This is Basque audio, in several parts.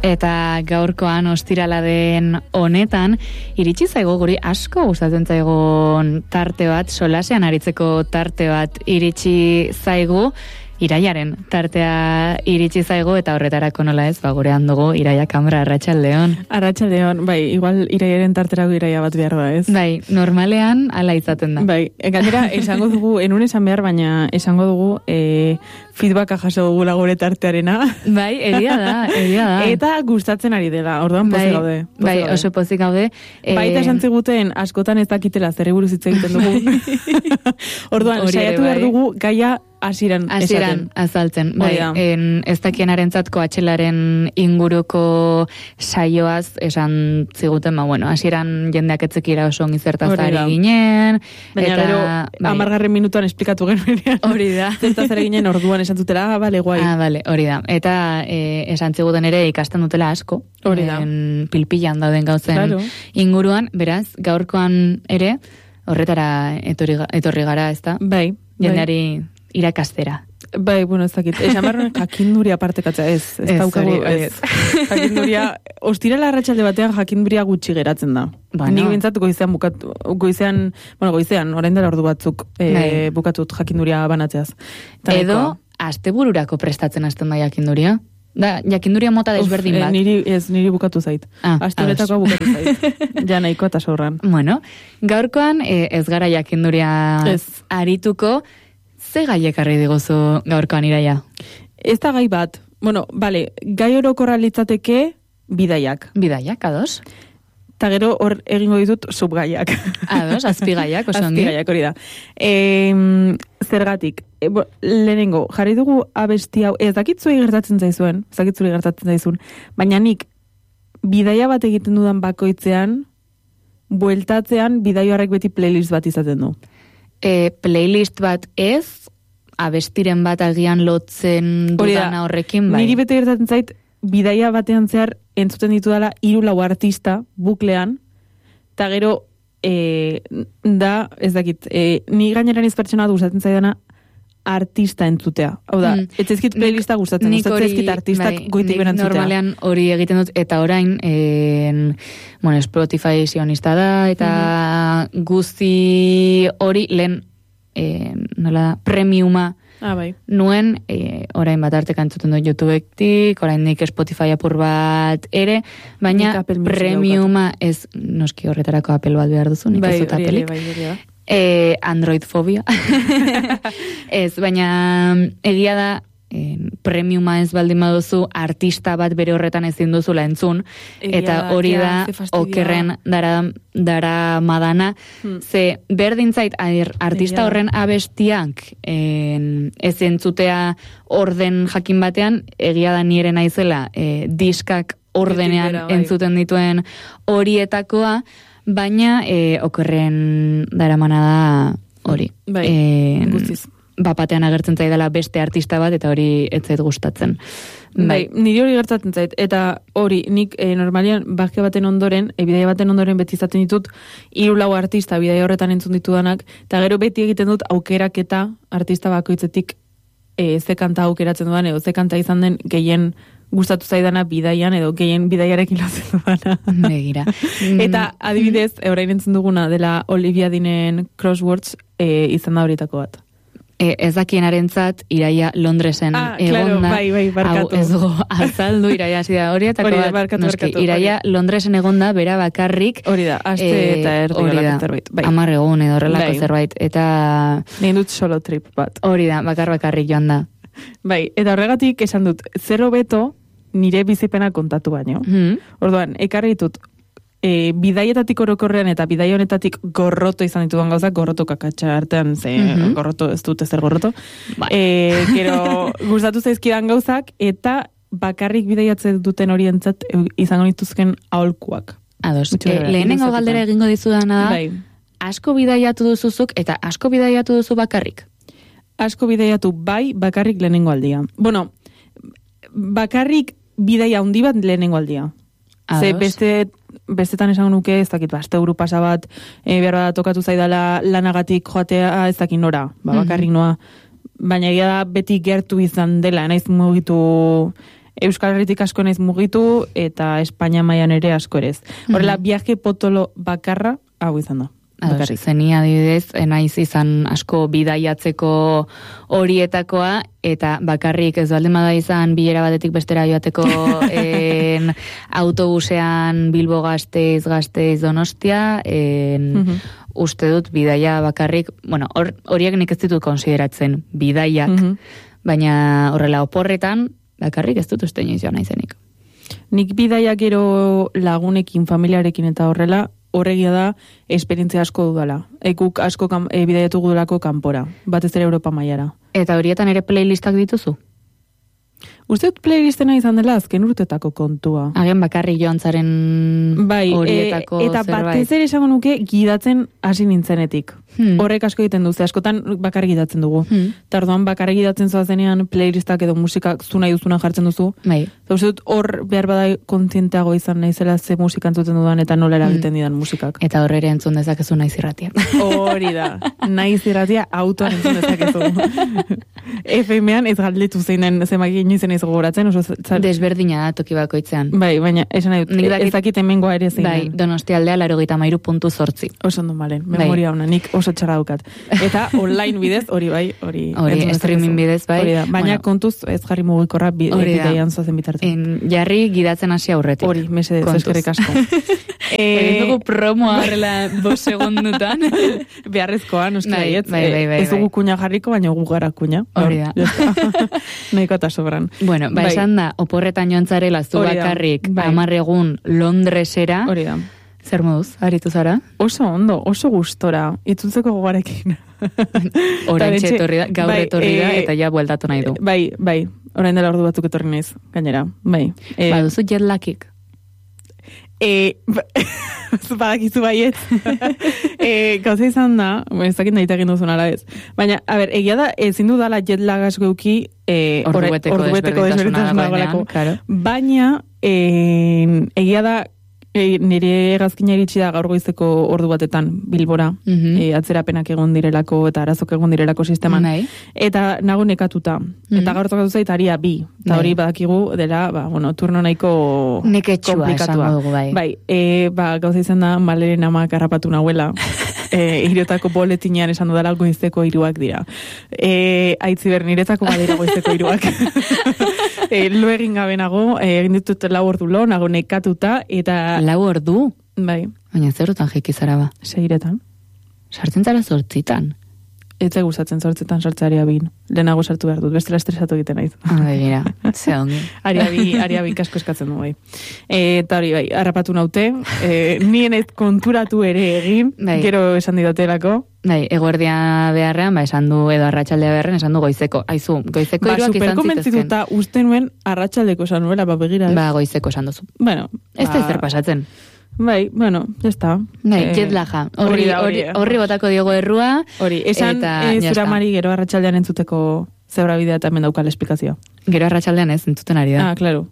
Eta gaurkoan ostirala den honetan, iritsi zaigu guri asko gustatzen zaigun tarte bat, solasean aritzeko tarte bat iritsi zaigu, Iraiaren tartea iritsi zaigu eta horretarako nola ez, gurean dugu Iraia Kamra, Arratsaldeon. Arratsaldeon, bai, igual Iraiaren tarterago Iraia bat behar da, ez? Bai, normalean hala izaten da. Bai, gainera esango dugu, enun esan behar, baina esango dugu feedbacka jaso dugula gure tartearena. Bai, egia da. Eta gustatzen ari dela, orduan pozik gaude. Bai, oso pozik gaude. Baita esan ziguten askotan ez dakitela zer buruz hitz egiten dugu. Orduan, saiatu behar dugu gaia Hasieran azaltzen. Bai, ez dakianarentzat koatxelaren inguruko saioaz esan ziguten, hasieran jendeak etzekira oso ongi zertaz ari ginen. Baina gero, 10. minutuan esplikatu genuenean. Hori da. Zertaz ari ginen orduan esan dutela, bale, guai. Bale, hori da. Eta esan ziguten ere ikasten dutela asko. Hori da. Pilpilan dauden gauzen inguruan, beraz, gaurkoan ere, horretara etorri gara, ez da? Bai. Jendeari irakastera. Bai, ez dakit. Esamarren jakinduria partekatza, ez daukagu, ez. Jakinduria, ostirala arratsalde batean jakinduria gutxi geratzen da. Nik bintzat goizean, orain dela ordu batzuk bukatut jakinduria banatzeaz. Edo, astebururako prestatzen hasten da jakinduria. Da, jakinduria mota desberdin bat. Niri bukatu zait. Asteretako bukatu zait. Ja nahiko eta sorran. Bueno, gaurkoan ez gara jakinduria arituko. Ze gaiek arri diguzu gaurkoan, Iraia? Ez da gai bat. Gai orokorra litzateke bidaiak. Bidaiak, ados? Ta gero hor egingo ditut subgaiak. Ados, azpigaiak, oso ongi. Azpigaiak, hori da. Zergatik, lehenengo, jarri dugu abesti hau, ez dakitzui gertatzen zaizun, baina nik bidaia bat egiten dudan bakoitzean, bueltatzean bidai horrek beti playlist bat izaten du. Playlist bat ez, abestiren bat agian lotzen dudana horrekin, bai. Niri bete gertatzen zait, bidaia batean zehar entzuten ditudala 3-4 artista buklean, eta gero da, ez dakit, ni gaineran izpertsona gustatzen zaidana artista entzutea. Hau da, ez ezkit playlista gustatzen ezkit artistak goitik berantzutea. Normalean hori egiten dut, eta orain, Spotify sionista da, eta guzti hori lehen, premiuma nuen, orain bat arteka entzuten dut YouTubeektik, orain nik Spotify apur bat ere, baina premiuma ez, noski horretarako Apple bat behar duzu, nik ez dut Appelik. Android fobia. Ez, baina egia da premiuma ez baldin baduzu artista bat bere horretan ezin duzula entzun, eta hori da okerren dara madana, ze berdintzait artista horren abestiak ez entzutea orden jakin batean, egia da nire naizela diskak ordenean entzuten dituen horietakoa, baina okerren daramana da hori. Guztiz. Bapatean agertzen zaidala beste artista bat, eta hori ez zait gustatzen. Bai, niri hori gertatzen zait, eta hori, nik normalian bake baten ondoren, bidaia baten ondoren beti izaten ditut, 3-4 artista bidaia horretan entzun ditudanak, eta gero beti egiten dut aukeraketa artista bakoitzetik ze kanta aukeratzen dudan, edo ze kanta izan den gehien gustatu zaidana bidaian, edo gehien bidaiarekin lotzen dudana. Begira. Eta adibidez, orain entzun duguna dela Olivia Deanen Crosswords izan da horietako bat. Ez dakienarentzat Iraia Londresen egonda. Bai, barkatu. Hau ez dugu azaldu Iraia hasi da horietako bat. Barkatu. Iraia Londresen egonda bera bakarrik. Hori da, aste eta erdi horrelako zerbait. 10 egun edo horrelako zerbait. Eta nahi dut solo trip bat. Hori da, bakarrik joan da. Bai, eta horregatik esan dut, zer hobeto nire bizipena kontatu baino. Orduan, ekarri ditut, bidaietatik orokorrean eta bidaia honetatik gorroto izan ditudan gauzak, gorroto kakatxa artean, gorroto ez dute zer gorroto. Gero gustatu zaizkidan gauzak, eta bakarrik bidaiatzen duten horientzat izango nituzken aholkuak. Ados, lehenengo galdera egingo dizudana da, asko bidaiatu duzuzuk eta asko bidaiatu duzu bakarrik? Asko bidaiatu bakarrik lehenengo aldia. Bueno, bakarrik bidaia handi bat lehenengo aldia. Ze bestetan esango nuke, ez dakit, aste buru pasa bat, behar da tokatu zaidala lanagatik joatea, ez dakit nora, bakarrik noa. Baina egia da beti gertu izan dela, naiz mugitu Euskal Herritik asko naiz mugitu, eta Espainia mailan ere asko ere ez. Horrela, viaje potolo bakarra, hau izan da. Zeni adibidez, naiz izan asko bidaiatzeko horietakoa, eta bakarrik ez baldin bada izan bilera batetik bestera joateko autobusean Bilbo Gasteiz Donostia, uste dut bidaia bakarrik, bueno, horiek nik ez ditut konsideratzen bidaiak, baina horrela oporretan bakarrik ez dut uste inoiz joan naizenik. Nik bidaia gero lagunekin, familiarekin eta horrela, horregia da, esperientzia asko dudala. Ekuk asko bidaiatu gudulako kanpora, batez ere Europa mailara. Eta horietan ere playlistak dituzu? Uste dut playlistena izan dela azken urtetako kontua. Hagen bakarrik joan zaren horietako eta zerbait. batez ere esango nuke gidatzen hasi nintzenetik. Horrek asko egiten duzu, askotan bakarrik gidatzen dugu. Eta orduan bakarrik gidatzen zoazenean playlistak edo musikak zu nahi duzuna jartzen duzu. Bai. Eta uste dut hor behar bada kontzienteago izan naizela ze musika entzuten dudan eta nola eragiten didan musikak. Eta horre entzun dezakezu naiz irratia. Hori da. Naiz irratia autoan entzun dezakezu. FM-ean ez galdetu zein den zemak inoiz ez gogoratzen, oso desberdina da toki bakoitzean. Bai, baina esan nahi dut, ez dakit hemengoa ere zein. Bai, Donostialdea 83.8. Oso ondo malen, memoria ona, nik oso txarra daukat. Eta online bidez, hori streaming bidez, bai. Baina kontuz ez jarri mugikorra bideian zoazen bitartzen. Jarri gidatzen hasi aurretik. Hori, mesedez, eskerrik asko. Ez dugu promoa horrela 2 segundutan. Beharrezkoa, noski baietz. Bai. Ez dugu kuña jarriko, baina gu gara kuña. Hori da. Nahiko eta sobran. Bueno, esan da, oporretan joan zarela, zu bakarrik, 10 egun Londresera. Hori da. Zer moduz, aritu zara? Oso ondo, oso gustora. Itzultzeko gogarekin. Oraintxe etorri da, gaur etorri da, eta ja bueltatu nahi du. Bai. Orain dela ordu batzuk etorri naiz, gainera. Bai. Baduzu jetlagik? Badakizu baiet. Gauza izan da, ez dakit nahi egin duzun ala ez. Baina, a ber, egia da, ezin du dala jetlagaz geuki ordubeteko desberdintasuna dagoelako. Baina, egia da, nire hegazkina iritsi da gaur goizeko ordu batetan Bilbora, atzerapenak egon direlako eta arazok egon direlako sisteman. Eta nago nekatuta. Eta gaur tokatu zait aria 2. Eta hori badakigu dela, turno nahiko komplikatua. Bai, gauza izan da, Maleren amak harrapatu nahuela. Iriotako boletinean esan dudala goizeko 3 dira. Aitziber, niretako badira goizeko 3. Lo egin gabenago, egin ditut 4 ordu lo, nago nekatuta, eta... 4 ordu? Bai. Baina zerotan jekizara ba? 6 Sartzen zara 8. Etze gustatzen 8 sartzeari 2. Lehenago sartu behar dut, bestela estresatu egiten naiz. Begira, ze ongi. Aria 2 kasko eskatzen du, bai. Eta hori, bai, harrapatu naute, nien ez konturatu ere egin, gero esan didatelako. Bai, eguerdia beharrean, esan du, edo arratsaldea beharrean, esan du goizeko. Aizu, goizeko 3 izan zitezken. Superkonbentzituta uste nuen arratsaldeko esan nuela, begira. Goizeko esan duzu. Bueno. Ez da zer pasatzen. Bai, bueno, ya está. Jetlaga. Horri botako diogo errua. Hori, esan zura mari gero arratsaldean entzuteko zebra bidea eta hemen daukal esplikazioa. Gero arratsaldean ez, entzuten ari da. Claro.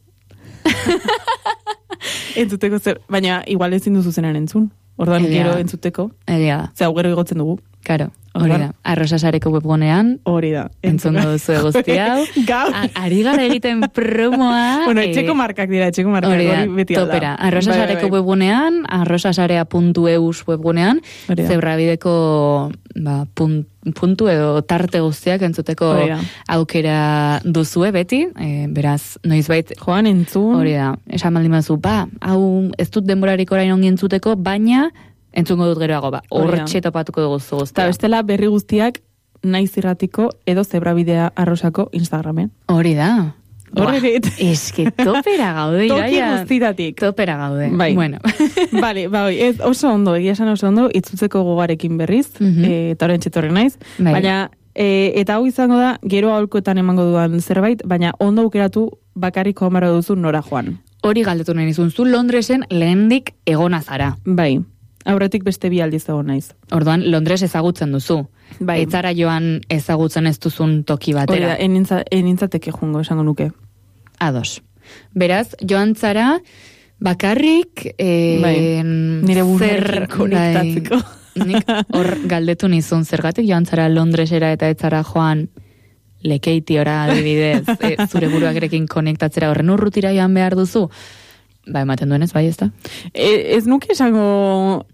Entzuteko baina igual ezin duzu zenan entzun. Orduan gero entzuteko. Egia da. Ze gero igotzen dugu. Karo, hori da. Arrosasareko webgunean. Hori da. Entzun duzu guzti hau. Ari gara egiten promoa. Bueno, etxeko markak dira, hori beti alda. Topera. Arrosasareko webgunean, arrosasarea.eus webgunean, zebrabideko puntu edo tarte guztiak entzuteko aukera duzue beti, beraz, noizbait joan entzun. Hori da, esan baldin bazu, hau ez dut denborarik orain ongi entzuteko, baina entzungo dut geroago, hortxe topatuko dugu guztia. Eta bestela berri guztiak naiz irratiko edo zebrabidea arrosako Instagramen. Hori da. Horrerit. Eske topera gaude. Toki guztitatik. Topera gaude. Bai. Bueno. Vale, ez oso ondo, egia esan oso ondo, itzutzeko gogarekin berriz, eta horren txetorri naiz. Baina, eta hau izango da, gero aholkoetan emango duan zerbait, baina ondo aukeratu bakarriko amara duzu nora joan. Hori galdetu nahi nizun, zu Londresen lehendik egona zara. Bai. Aurretik beste 2 aldiz egon naiz. Orduan, Londres ezagutzen duzu. Bai. Etzara joan ezagutzen ez duzun toki batera. Hori da, enintzateke joango esango nuke. Ados. Beraz, joan zara, bakarrik... Nire buruarekin konektatzeko. Nik hor galdetu nizun zergatik joan zara Londresera eta etzara joan lekeitiora adibidez, zure buruarekin konektatzera horren urrutira joan behar duzu, ematen duenez, bai, ez da? Ez nuke esango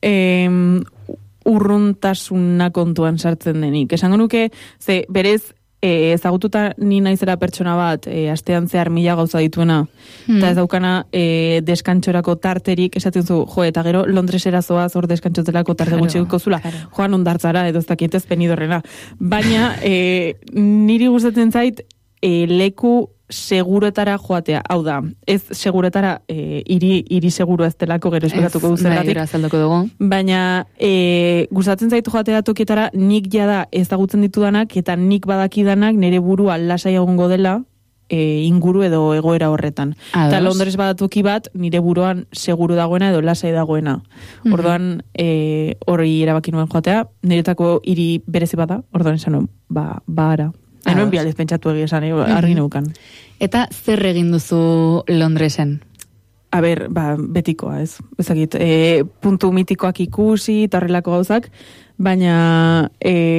urruntasuna kontuan sartzen denik. Esango nuke, berez, ezagututa ni naizera pertsona bat, astean zehar 1000 gauza dituena, eta ez daukana deskantxorako tarterik, esaten zu, eta gero Londresera zoaz hor deskantxotzelako tarte gutxiko zula, joan ondartzara, edo ez dakietez penidorrena. Baina, niri gustatzen zait, leku seguruetara joatea. Hau da, ez seguruetara hiri seguru ez delako gero esplikatuko duzeratik. Baina gustatzen zaitu joatea tokietara nik jada ezagutzen ditudanak eta nik badakidanak nire burua lasai egongo dela inguru edo egoera horretan. Eta Londres badatoki bat nire buruan seguru dagoena edo lasai dagoena. Orduan hori erabaki nuen joatea, niretako hiri berezi bada, orduan esan nuen, ara. Hainoen bialez pentsatu esan, argi neukan. Eta zer egin duzu Londresen? A ber, betikoa, ez. Ezagit, puntu mitikoak ikusi, tarrelako gauzak, baina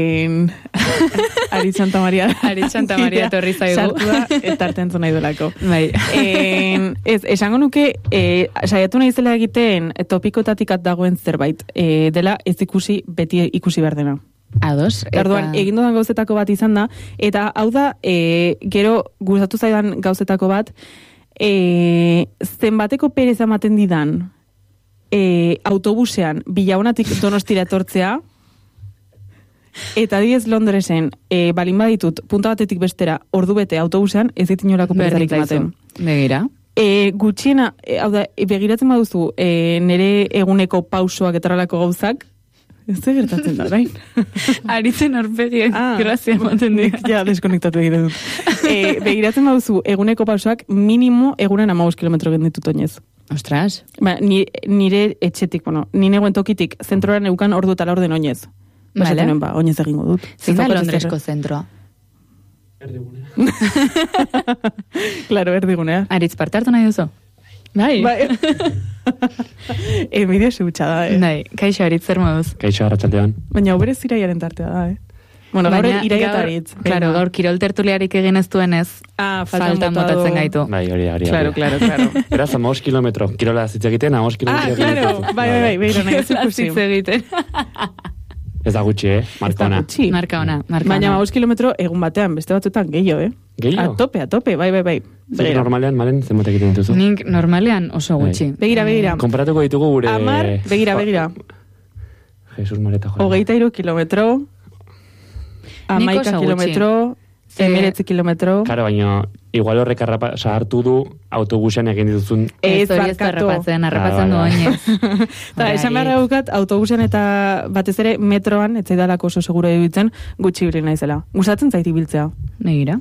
Aritz Santa Maria torri zaigu. Sartu da, eta artentu nahi dolako. Bai. Esango nuke, saiatu nahi zela egiten topikotatik dagoen zerbait, dela ez ikusi, beti ikusi behar dena. Ados. Orduan, egin dudan gauzetako bat izan da, eta hau da, gero gustatu zaidan gauzetako bat, zenbateko pereza ematen didan autobusean Bilaunatik Donostira etortzea, eta diez Londresen, balin baditut, punta batetik bestera, ordu bete autobusean, ez dit inolako perezarik ematen. Begira. Gutxiena, hau da, begiratzen baduzu, nire eguneko pausoak etaralako gauzak, ez da gertatzen da, orain. Aritzen horpegien, grazia ematen dira. Ja, deskonektatu egiten dut. Begiratzen baduzu, eguneko pausoak minimo egunen 15 kilometro genditut oinez. Ostras. Nire etxetik, ni negoen tokitik, zentroran eukan ordu eta laurden oinez. Basatenen oinez egingo dut. Zein da Londresko zentroa? Erdigunea. Claro, erdigunea. Aritz parte hartu nahi duzu? Bai. Bideo zebutxada, Bai, kaixo Aritz, zer moduz? Kaixo, arratsaldean. Baina oberez iraiaren tartea da, Bueno, gaur iraietaritz. Claro, gaur kirol tertuliarik egin ez duenez, faltan botatzen gaitu. Bai, hori. Claro. Beraz, 15 kilometro. Kirola zitze egiten, 15 kilometro. Claro. Bai, beira nahi ez ikusi. egiten. Ez da gutxi, marka ona. Marka ona. Baina 15 kilometro egun batean, beste batzuetan gehiago, Gehiago? A tope, bai. Zer normalean, Malen, zenbat egiten dituzu? Nik normalean oso gutxi. Begira. Konparatuko ditugu gure... 10, begira. Jesus Mareta joan. 23 kilometro, 11 kilometro, 19 kilometro. Karo, baina igual horrek hartu du autobusean egin dituzun... Ez hori ez da harrapatzen du oinez. Esan behar daukat, autobusean eta batez ere metroan, etzaidalako oso seguro ibiltzen, gutxi ibili naizela. Gustatzen zait ibiltzea. Negira.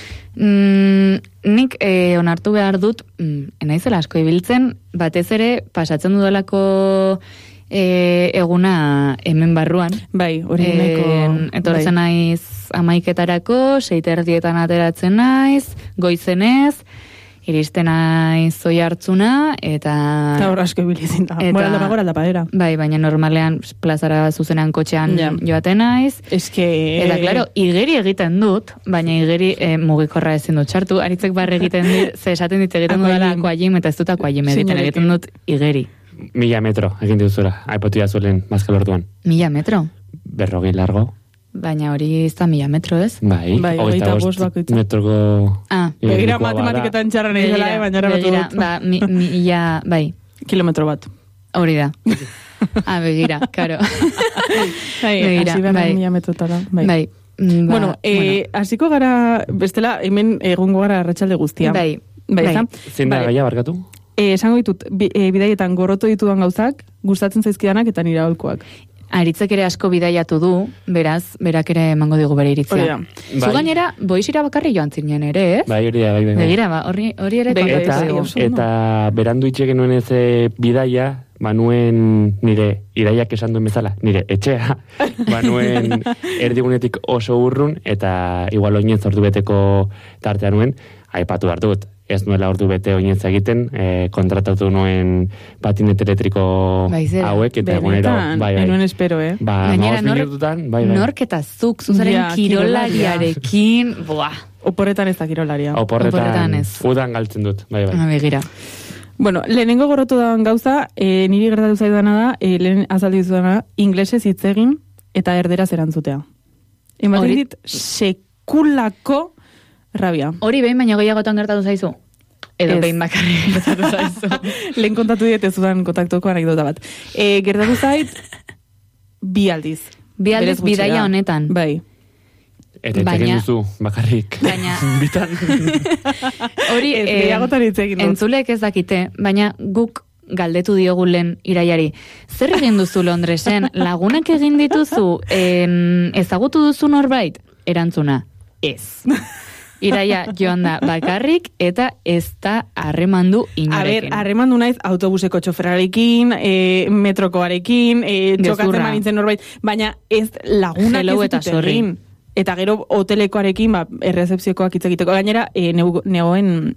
Nik onartu behar dut, naizela asko ibiltzen, batez ere pasatzen dudalako eguna hemen barruan. Bai, hori neko... Etortzen naiz 11etarako, 6:30 ateratzen naiz, goizenez, iristen naiz Oiartzuna, eta hor asko ibilizin da. Moraldo magora aldapadera. Bai, baina normalean plazara zuzenan kotxean joaten naiz. Eta, klaro, igeri egiten dut, baina igeri mugikorra ezin dut sartu. Aritzek barre egiten dit, ze esaten dit egiten dudala aquajim, eta ez dut aquajim egiten dut igeri. 1000 metro egin dituzura, aipatu da zuelen bazkal orduan. 1000 metro? 40 largo. Baina hori ez da 1000 metro, ez? Bai, 25 metroko... Begira matematiketan txarran egin dela, baina erabatu dut. Bai. Kilometro bat. Hori da. Begira, karo. Hasi behar 1000 metrotara. Bai. Bueno, hasiko gara, bestela, hemen egungo gara arratsalde guztia. Bai. Zein da gaia barkatu? Esango ditut, bidaietan gorroto ditudan gauzak, gustatzen zaizkidanak eta nire aholkoak. Aritzek ere asko bidaiatu du, beraz, berak ere emango digu bere iritzia. Zu gainera, boizira bakarri joan zinen ere, ez? Bai, hori da, bai. Begira, hori ere eta berandu itxeken nuen ez bidaia, banuen nire iraiak esan duen bezala, nire etxea, banuen erdigunetik oso urrun, eta igual oinez ordu beteko tartea nuen, aipatu behar dut. ez nuela ordu bete oinez egiten, kontratatu nuen patinet elektriko hauek, eta egunero, bai. Enuen espero, Ba, 5 minututan, bai. Nork eta zuzaren kirolariarekin, Oporretan ez da kirolaria. Oporretan ez. Udan galtzen dut, bai. Begira. Bueno, lehenengo gorrotu dagoen gauza, niri gertatu zaidana da, lehen azaldi duzuna, inglesez hitz egin eta erderaz erantzutea. Ematen dit, sekulako rabia. Hori behin baino gehiagotan gertatu zaizu? Edo behin bakarrik gertatu zaizu? Lehen kontatu diet ez dudan kontaktoko anekdota bat. Gertatu zait, bi aldiz. Bi aldiz bidaia honetan. Bai. Eta egin duzu, bakarrik. Baina... Bitan. Hori, entzulek ez dakite, baina guk galdetu diogu lehen Iraiari. Zer egin duzu Londresen? Lagunak egin dituzu? Ezagutu duzu norbait? Erantzuna, ez. Iraia joan da bakarrik eta ez da harremandu inorekin. Harremandu naiz autobuseko txoferarekin, metrokoarekin, txokatzen manitzen norbait, baina ez lagunak ez dut egin. Eta gero hotelekoarekin, errezepziokoak hitz egiteko. Gainera, negoen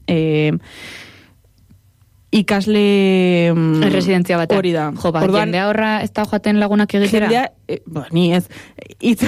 ikasle... Residentzia batean. Hori da. Jo, jendea horra ez da joaten lagunak egitera? Jendea, ni ez. Hitz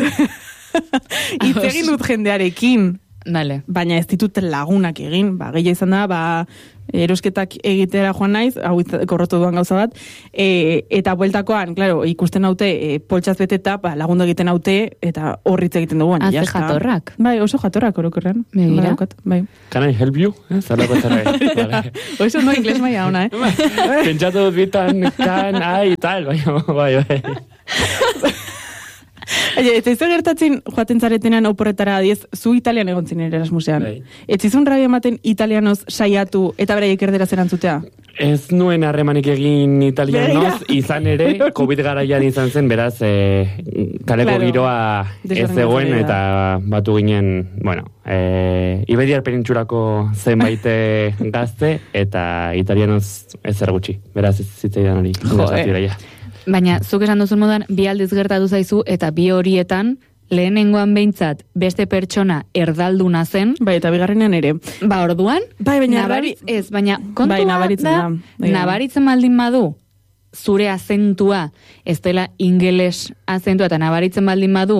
egin dut jendearekin. Dale. Baina ez ditut lagunak egin, gehia izan da, erosketak egitera joan naiz, hau korrotu duan gauza bat, eta bueltakoan, claro, ikusten haute, poltsaz beteta, lagundu egiten haute, eta horritz egiten dugu. Haze jatorrak. Bai, oso jatorrak orokorrean. Begira. Bai. Can I help you? Zalako zara. Oizo no, ingles maia ona, Pentsatu dut bitan, can I, tal, bai. Eta izo gertatzen joaten zaretenean oporretara adiez, zu italian egon zinen Erasmusean. Ez izun rabia ematen italianoz saiatu eta beraiek erderaz erantzutea? Ez nuen harremanik egin italianoz, izan ere, COVID garaian izan zen, beraz, kaleko giroa ez zegoen, eta batu ginen, Iberiar penintxurako zenbait gazte, eta italianoz ezer gutxi. Beraz, ez zitzaidan hori. Baina, zuk esan duzun moduan, bi aldiz gertatu zaizu, eta bi horietan, lehenengoan behintzat, beste pertsona erdalduna zen. Bai, eta bigarrenean ere. Orduan, baina kontua da, nabaritzen baldin badu, zure azentua, ez dela ingeles azentua, eta nabaritzen baldin badu,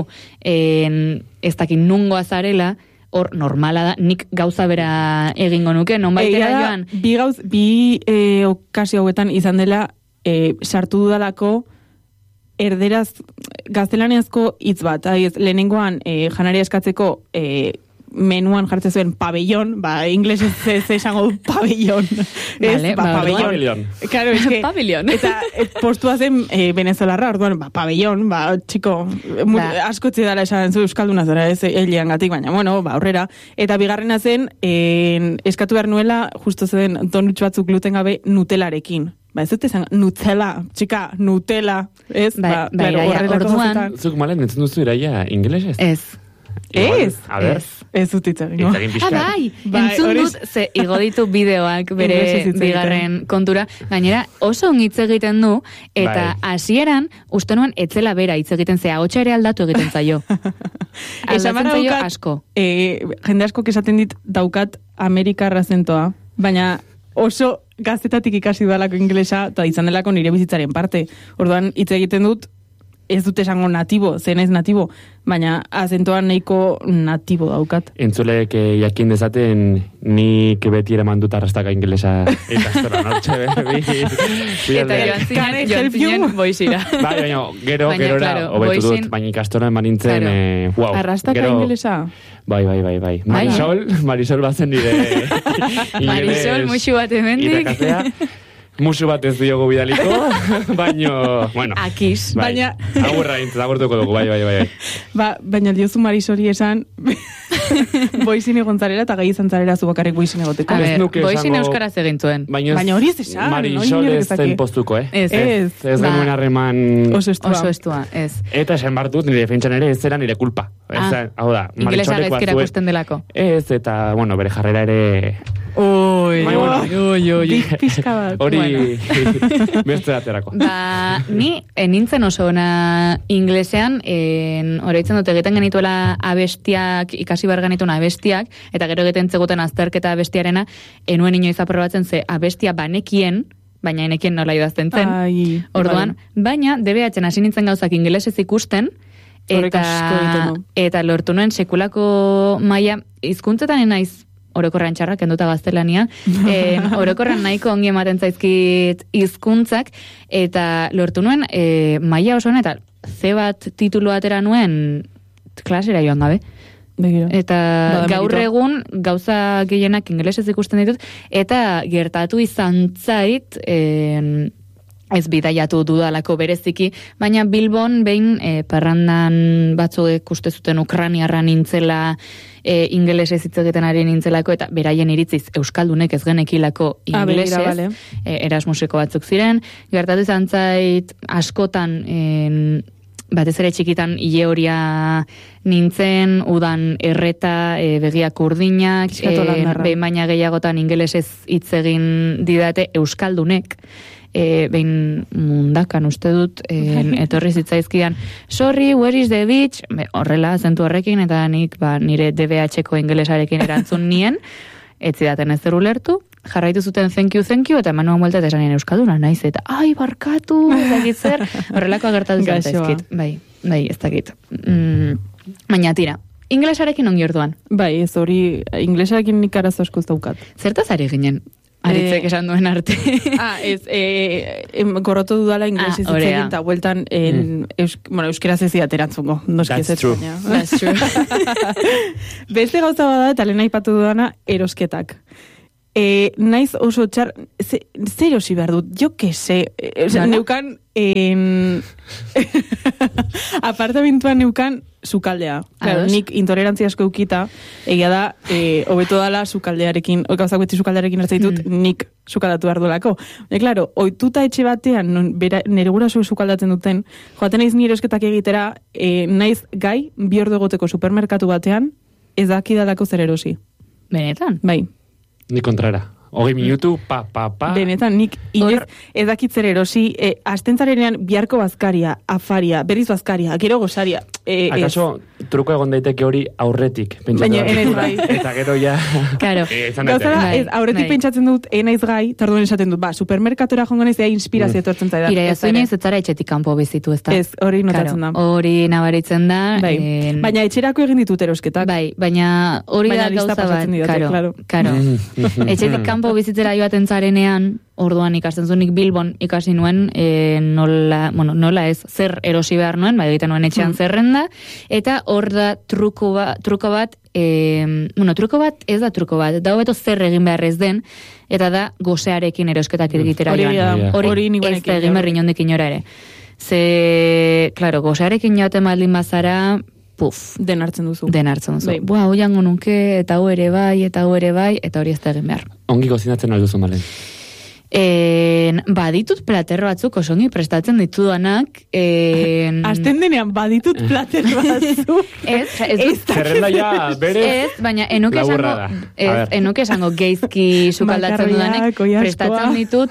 ez dakit nungo azarela, hor normala da, nik gauza bera egingo nuke, non baitera joan. Bi okazio hauetan izan dela, sartu dudalako erderaz gaztelaniazko hitz bat. Lehenengoan janaria eskatzeko menuan jartzen zuen pabellon, inglesez esango du pabellon. Pabellon. Claro, es que eta postua zen venezolarra, orduan, pabellon, txiko, askotzi dara esan zu euskalduna zara, ez eliangatik, baina, aurrera. Eta bigarrena zen, eskatu behar nuela, justo zen donutxo batzuk gluten gabe nutelarekin. Ez dut esan, Nutella, txika, Nutella, ez? Orduan... Zuk malen, entzun duzu Iraia ingelesez? Ez. Ez? A ber. Ez dut itzagingo. Bai, entzun dut, ze igoditu bideoak bere bigarren kontura. Gainera, oso hitz egiten du, eta hasieran uste nuen etzela bera hitz egiten, ze ahotsa ere aldatu egiten zaio. Aldatzen zaio asko. Jende asko esaten dit daukat Amerikarra zentoa, baina oso gaztetatik ikasi dudalako inglesa, eta izan delako nire bizitzaren parte. Orduan, hitz egiten dut, ez dut esango natibo, zen ez natibo, baina azentoan nahiko natibo daukat. Entzulek jakin dezaten nik beti eraman dut arrastaka inglesa ikastora, nortxe Eta joan zinen boizira. Baina, gerora, hobetu dut, baina ikastora eman nintzen, arrastaka inglesa? Bai. Marisol bazen nire Marisol, muxu bat emendik. Irakastea. Musu bat ez diogu bidaliko, baino, Akiz. Baina... Agurtuko dugu, bai. Baina diozu Marisori esan, boizine gontzarela eta gai izan zarela zu bakarrik boizine goteko. Boizine euskaraz egin zuen. Baina hori ez esan. Marisol ez zen postuko, Ez genuen harreman... Oso estua, ez. Eta esan bartut, nire defentsan ere ez zera nire kulpa. Hau da, Ingelesa gaizkira kusten delako. Ez, eta, bere jarrera ere... Pizka bat. Hori beste aterako. Ni nintzen oso ona inglesean, horreitzen dute egiten genituela abestiak, ikasi behar genituen abestiak, eta gero egiten zeguten azterketa abestiarena, enuen inoiz aprobatzen ze abestia banekien, baina enekien nola idazten zen. Orduan, baina DBH-en hasi nintzen gauzak ingelesez ikusten, eta lortu nuen sekulako maila, hizkuntzetan naiz orokorran txarrak, kenduta gaztelania, orokorran nahiko ongi ematen zaizkit hizkuntzak, eta lortu nuen maila oso eta C bat titulu atera nuen klasera joan gabe. Begira. Eta gaur egun gauza gehienak ingelesez ikusten ditut, eta gertatu izan zait, ez bidaiatu dudalako bereziki, baina Bilbon behin parrandan batzuek uste zuten Ukraniarra nintzela, ingelesez hitz egiten ari nintzelako, eta beraien iritziz euskaldunek ez genekilako ingelesez, Erasmuseko batzuk ziren, gertatu izan zait askotan batez ere txikitan ile horia nintzen, udan erreta, begiak urdinak, behin baina gehiagotan ingelesez hitz egin didate euskaldunek, behin mundakan uste dut, etorri zitzaizkidan, sorry, where is the beach? Horrela, zentu horrekin, eta nik nire DBH-ko ingelesarekin erantzun nien, ez zidaten ez zer ulertu, jarraitu zuten thank you, eta eman nuan buelta eta esan nien euskalduna, naiz, eta ai, barkatu, ez dakit zer, horrelako agertatu zaizkit, bai, ez dakit. Baina tira, ingelesarekin ongi orduan. Bai, ez hori, ingelesarekin nik arazo asko ez daukat. Zertaz ari ginen? Aritzek esan duen arte. Gorrotu dudala inglesez itzegin, eta bueltan euskeraz ez erantzungo. That's true. That's true. Beste gauza bada, eta lehen aipatu dudana, erosketak. Naiz oso txar, zer erosi behar dut, jo que se, neukan, apartamentuan neukan sukaldea. Claro, nik intolerantzia asko eukita, egia da, hobeto dala sukaldearekin, gauzak beti sukaldearekin hartzaitut, nik sukaldatu behar duelako. Claro, oituta etxe batean, nire guraso sukaldatzen duten, joaten naiz nire erosketak egitera, naiz gai, bi ordu egoteko supermerkatu batean, ez dakidalako zer erosi. Benetan? Bai. Ni kontrara. 20 minutu, pa. Benetan, nik inoiz edakitzer erosi, astentzarenean biharko bazkaria, afaria, berriz bazkaria, gero gozaria. Akaso, truko egon daiteke hori aurretik. Baina, enaiz gai. Eta gero ja... Claro. Gauzara, aurretik pentsatzen dut, enaiz gai, tarduen esaten dut, inspiratzea jongo naiz, inspirazio etortzen zaida. Ira, ez duinez, ez zara etxetik kanpo bizitu, ez da? Ez, hori notatzen da. Hori nabaritzen da. Baina etxerako egin ditut erosketak. Bai, baina hori da gauza bat. Karo. Etxetik kanpo bizitzera joaten zarenean, orduan ikasten zunik Bilbon ikasi nuen, nola ez, zer erosi behar nuen, egiten nuen etxean zerrenda, eta hor da truko bat, truko bat ez da truko bat, da hobeto zer egin behar ez den, eta da gosearekin erosketak egitera joan. Hori ez da egin berri inondik inora ere. Ze, klaro, gosearekin joaten baldin bazara, den hartzen duzu. Bua, hoiango nunke, eta hau ere bai, eta hori ez da egin behar. Ongi gozinatzen alduzu, Malen? Baditut plater batzuk osongi prestatzen ditudanak. Azten denean baditut plater batzuk. Ez zerrenda ja bere baina enuke esango geizki sukaldatzen dudanek prestatzen ditut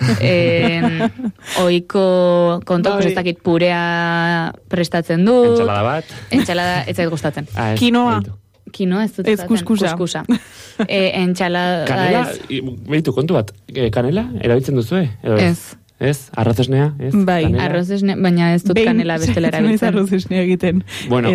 oiko kontok ez dakit purea prestatzen dut. Entxalada ez zait gustatzen. Kinoa ez dut ez kuskusa. Entxalada kanela, behitu kontu bat, kanela, erabiltzen duzu, Ez. Ez? Arrozesnea? Bai, arrozesnea, baina ez dut kanela bestela erabiltzen. Arrozesnea egiten. Bueno,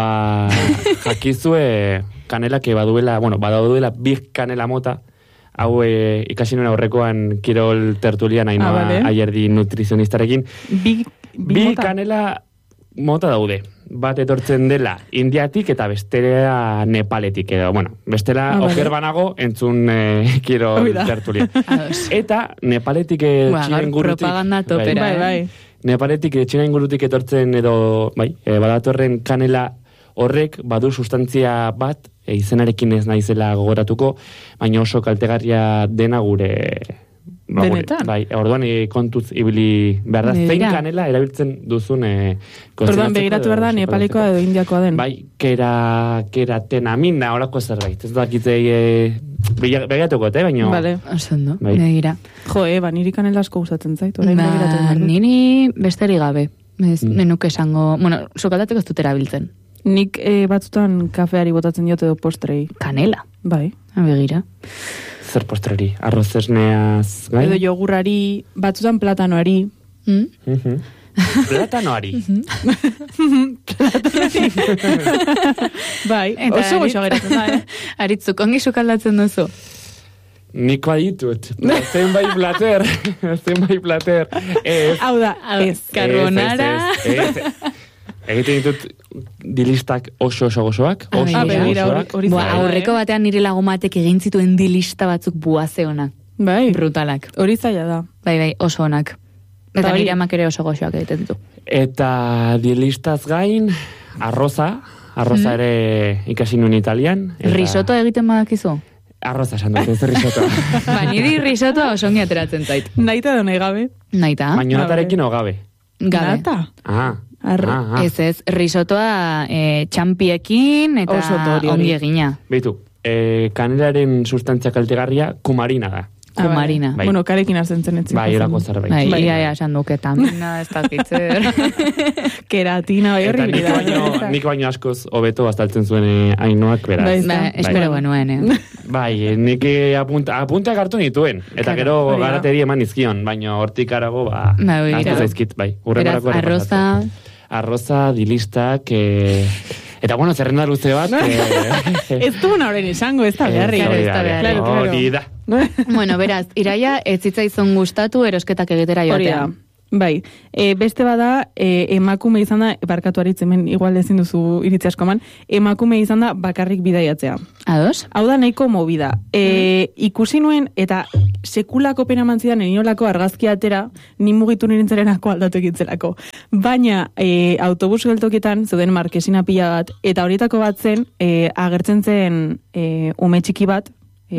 jakizue kanelak baduela bi kanela mota, hau ikasi nuen aurrekoan Kirol tertulian aierdi nutrizionistarekin. Bi kanela mota daude. Bat etortzen dela Indiatik eta bestela Nepaletik edo, bestela oker banago entzun Kirol tertulia. Eta Nepaletik txina ingurutik propaganda topera. Nepaletik txina ingurutik etortzen edo badatorren kanela horrek badu sustantzia bat izenarekin ez naizela gogoratuko, baina oso kaltegarria dena gure Benetan? Bai, orduan kontuz ibili behar da, zein kanela erabiltzen duzun orduan begiratu behar da, Nepalekoa edo Indiakoa den. Bai, keratenamina, horako zerbait. Ez dakitzei begiratuko, baina... Vale. Osondo, begira. Jo, niri kanela asko gustatzen zait. Niri besteri gabe. Nenuke esango... Bueno, sokaldatzeko ez dut erabiltzen. Nik batzutan kafeari botatzen diote edo postrei. Kanela? Bai. Begira. Zer postreri? Arroz esneaz gain? Edo jogurari, batzutan platanoari. Platanoari? Bai, oso goxo geratzen da, Aritzuk, ongi sukaldatzen duzu? Nik baditut. Zenbait plater. Hau da, ez. Carbonara. Egiten ditut dilistak oso gozoak. Aurreko batean nire lagumatek egin zituen dilista batzuk buaze onak. Bai. Brutalak. Hori zaila da. Bai, oso onak. Eta nire amak ere oso gozoak egiten ditu. Eta dilistaz gain, arroza ere ikasi nuen Italian. Risotto egiten badakizu? Arroza esan dut, ez risotto. Niri risotto oso ongi ateratzen zait. Naita da nahi gabe. Naita. Baina natarekin o gabe. Gabe. Nata? Ez, risottoa txampiekin eta ongi egina. Beitu, kanelaren sustantzia kaltegarria kumarina da. Kumarina. Bueno, karekin hartzen zen etzen. Bai, erako zerbait. Bai, ia esan duketamina, ez dakitzer. Keratina, bai horri. Eta nik baino askoz hobeto bastaltzen zuen Ainoak beraz. Espero genuen, Bai, nik apunteak hartu nituen. Eta gero garateri eman izkion, baina hortik arago, aztu zaizkit, bai. Beraz, arroza, dilistak, eta bueno, zerrenda luze bat. Ez du horren esango, ez da beharri. Hori da. Bueno, beraz, Iraia, ez zitzaizun gustatu erosketak egitera joatea. Bai, beste bada, emakume izan da, barkatu aritz hemen igual ezin duzu iritzi asko eman, emakume izan da bakarrik bidaiatzea. Ados? Hau da nahiko movida. Ikusi nuen, eta sekulako pena mantzidan eniolako argazki atera, ni mugitu nirintzerenako aldatu egitzelako. Baina, autobus geltokietan, zeuden markesina pila bat, eta horietako bat zen, agertzen zen ume txiki bat,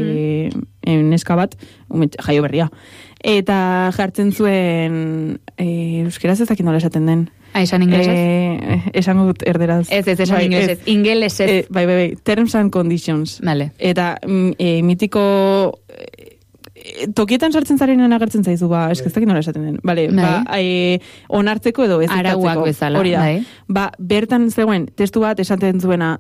neska bat, jaio berria. Eta jartzen zuen euskeraz ezakin nola esaten den. Esan inglesez? Esan gut erderaz. Ez, esan inglesez. Ingelesez. Bai. Terms and conditions. Vale. Eta mitiko tokietan sartzen zarenean agertzen zaizu, ezakin nola esaten den. Vale, onartzeko edo ez ikatzeko. Arauak bezala. Hori da. Bertan zegoen, testu bat esaten zuena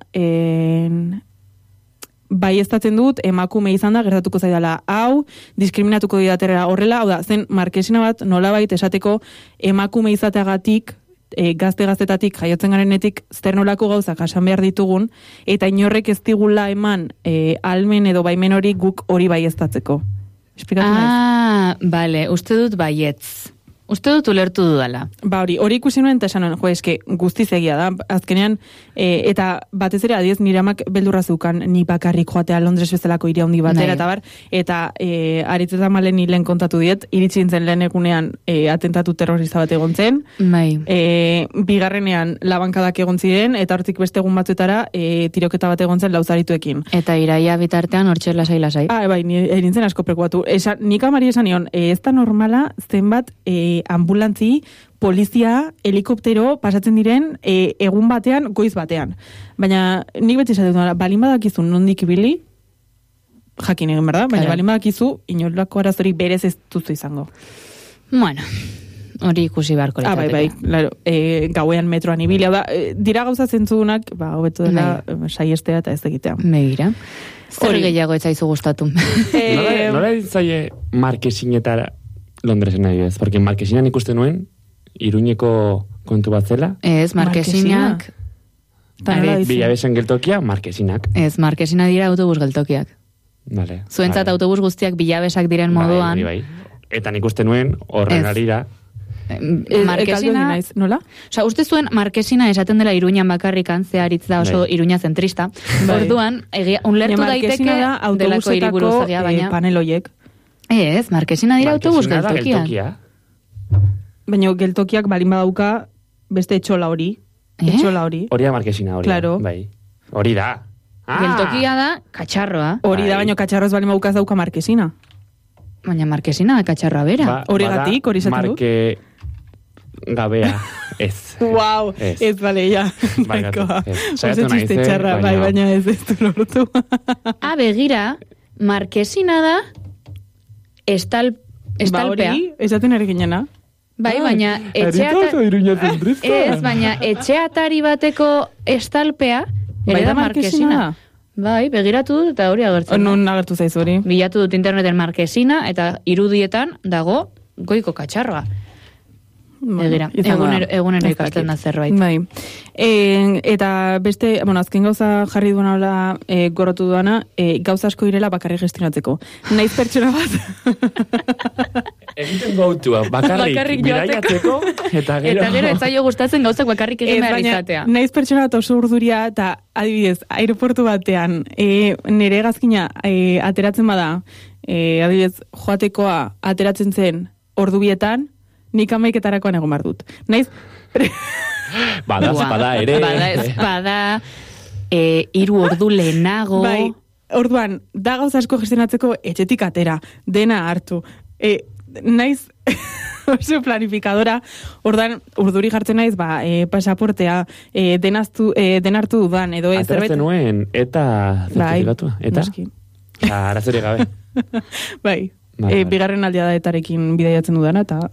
bai estatzen dut, emakume izan da, gertatuko zaidala hau, diskriminatuko didaterera horrela, hau da, zen markesina bat nolabait esateko emakume izateagatik, gazte-gaztetatik, jaiotzen garenetik, zer nolako gauzak jasan behar ditugun, eta inorrek ez digula eman almen edo baimen hori guk hori bai estatzeko. Esplikatu nahi? Bale, uste dut baietz. Uste dut ulertu dudala. Hori ikusi nuen eta esan nuen, eske guztiz egia da, azkenean, eta batez ere adiez nire amak beldurra zeukan ni bakarrik joatea Londres bezalako hiri handi batera, eta bar, eta aritzetan malen lehen kontatu diet, iritsi nintzen lehen egunean atentatu terrorista bat egon zen, bigarrenean labankadak egon ziren, eta hortik beste egun batzuetara tiroketa bat egon zen lauzarituekin. Eta Iraia bitartean hortxe lasai. Bai, nintzen asko prekuatu. Nik amari esan nion, ez da normala zenbat ambulantzi, polizia, helikoptero pasatzen diren egun batean, goiz batean. Baina nik beti esaten dut, balin badakizu nondik ibili, jakin egin, berda? Baina balin badakizu, inolako arazorik berez ez duzu izango. Bueno, hori ikusi beharko litzateke. Bai, claro, gauean metroan ibili, da, dira gauza zentzunak, hobeto dela saiestea eta ez egitea. Begira. Zer gehiago ez zaizu gustatu. Nola zaie markesinetara Londresen nahi ez, porque markesinan ikusten nuen, Iruñeko kontu bat zela. Ez, markesinak... Bilabesen geltokia, markesinak. Ez, markesina dira autobus geltokiak. Vale. Zuentzat autobus guztiak bilabesak diren moduan. Bai. Eta nik uste nuen, horren arira. Markesina... Nola? Osa, uste zuen markesina esaten dela Iruñan bakarrikan, zeharitz da oso Iruña zentrista. Orduan, unlertu daiteke delako hiriburuzagia, baina... paneloiek. Ez, markesina dira autobus geltokiak. Baina geltokiak balin badauka beste etxola hori. Etxola hori. Hori da markesina hori. Claro. Bai. Hori da. Geltokia da, katxarroa. Hori da, baina katxarroz balin badauka dauka markesina. Baina markesina da katxarra bera. Horigatik, hori zaten du? Marke gabea, ez. Wow, ez bale, ja. Oso txiste txarra, baina ez du lortu. Begira, markesina da estalpea. Ba hori, esaten ere ginena. Bai, baina baina etxeatari bateko estalpea ere da markesina. Bai, begiratu dut eta hori agertzen. Non agertu zaiz hori? Bilatu dut interneten markesina eta irudietan dago goiko katxarroa. Begira, egunero ikasten da zerbait. Bai. Eta beste, azken gauza jarri duan hola gorrotu duana, gauza asko irela bakarrik gestionatzeko. Naiz pertsona bat? Egiten gautua, bakarrik bidaiatzeko, eta gero... Eta gero, ez zailo gustatzen gauzak bakarrik egin behar izatea. Naiz pertsona bat oso urduria, eta adibidez, aeroportu batean, nire gazkina ateratzen bada, adibidez, joatekoa ateratzen zen ordubietan, nik amaiketarakoan egon behar dut. Naiz... Bada ere. Bada, 3 ordu lehenago. Bai, orduan, da gauza asko gestionatzeko etxetik atera, dena hartu. Naiz oso planifikadora, ordan urduri jartzen naiz, pasaportea, den hartu dudan, edo ez. Ateratzen nuen, eta zertifikatua. Eta? Arazori gabe. Bai. Bigarren aldea da etarekin bidaiatzen dudana, eta...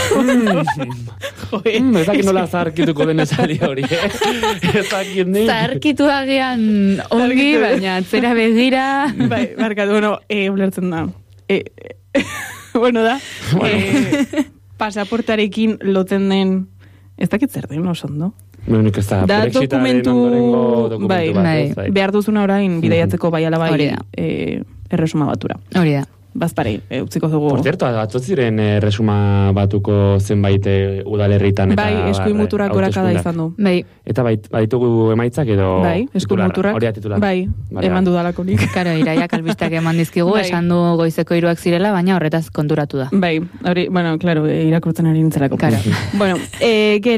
Ezakit nola zaharkituko den esari hori, Ezakit nik. Zaharkitu agian ongi, baina zera begira... Bai, barkatu, ulertzen da. Da, pasaportarekin lotzen den... Ez dakit zer den, oso ondo. Nik ez da, Brexitaren ondorengo dokumentu bat. Behar duzuna orain bidaiatzeko bai alabai erresuma batura. Hori da. Bazparei, utziko dugu. Por cierto, atotziren resuma batuko zenbait udalerritan eta... Bai, eskuin muturak gorakada izan du. Bai. Eta baitugu emaitzak edo... Bai, eskuin muturak. Hori titular. Bai, eman dudalako nik. Karo, iraiak albistak eman dizkigu, esan du goizeko 3 zirela, baina horretaz konturatu da. Bai, hori, claro, irakurtzen ari nintzelako. Karo. Bueno,